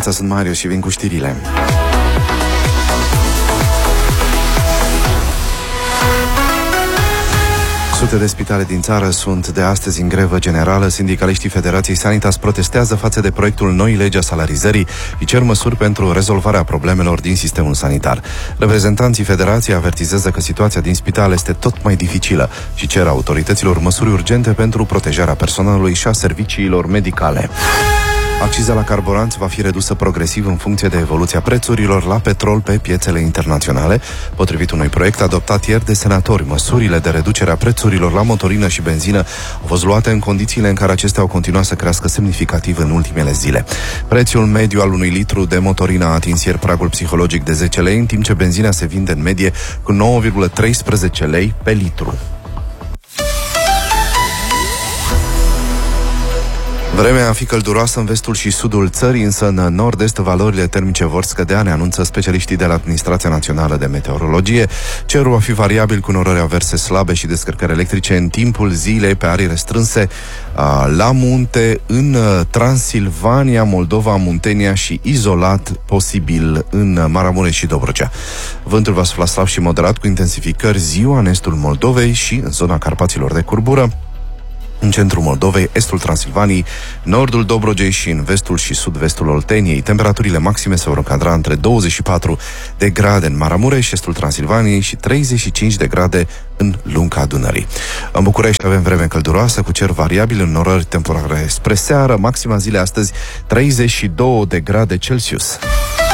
dimineața, sunt Marius și vin cu știrile. Sute de spitale din țară sunt de astăzi în grevă generală. Sindicaliștii Federației Sanitas protestează față de proiectul noi lege a salarizării și cer măsuri pentru rezolvarea problemelor din sistemul sanitar. Reprezentanții Federației avertizează că situația din spital este tot mai dificilă și cer autorităților măsuri urgente pentru protejarea personalului și a serviciilor medicale. Acciza la carburanți va fi redusă progresiv în funcție de evoluția prețurilor la petrol pe piețele internaționale. Potrivit unui proiect adoptat ieri de senatori, măsurile de reducere a prețurilor la motorină și benzină au fost luate în condițiile în care acestea au continuat să crească semnificativ în ultimele zile. Prețul mediu al unui litru de motorină a atins ieri pragul psihologic de 10 lei, în timp ce benzina se vinde în medie cu 9,13 lei pe litru. Vremea va fi călduroasă în vestul și sudul țării, însă în nord-est valorile termice vor scădea, ne anunță specialiștii de la Administrația Națională de Meteorologie. Cerul va fi variabil cu norări averse slabe și descărcări electrice în timpul zilei pe arii restrânse la munte, în Transilvania, Moldova, Muntenia și izolat posibil în Maramureș și Dobrogea. Vântul va sufla slab și moderat cu intensificări ziua în estul Moldovei și în zona Carpaților de curbură, în centrul Moldovei, estul Transilvaniei, nordul Dobrogei și în vestul și sud-vestul Olteniei. Temperaturile maxime se vor încadra între 24 de grade în Maramureș, estul Transilvaniei și 35 de grade în lunga Dunării. În București avem vreme călduroasă cu cer variabil, în orări temporare spre seară, maxima zilei astăzi 32 de grade Celsius.